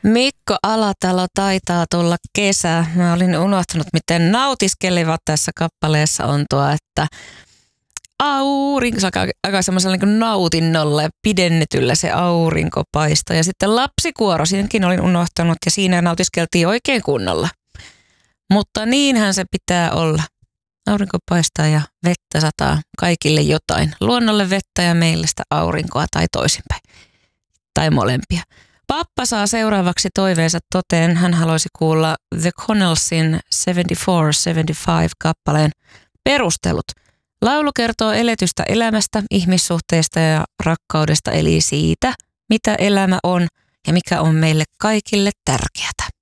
Mikko Alatalo, taitaa tulla kesä. Mä olin unohtanut, miten nautiskelevat tässä kappaleessa on tuo, että aurinko, se aika semmoisella niin nautinnolla ja pidennetyllä se aurinko paistaa. Ja sitten lapsikuoro, siinäkin olin unohtanut ja siinä nautiskeltiin oikein kunnolla. Mutta niinhän se pitää olla. Aurinko paistaa ja vettä sataa kaikille jotain. Luonnolle vettä ja meille sitä aurinkoa tai toisinpäin. Tai molempia. Pappa saa seuraavaksi toiveensa toteen. Hän haluaisi kuulla The Connellsin 74-75-kappaleen perustelut. Laulu kertoo eletystä elämästä, ihmissuhteista ja rakkaudesta, eli siitä, mitä elämä on ja mikä on meille kaikille tärkeää.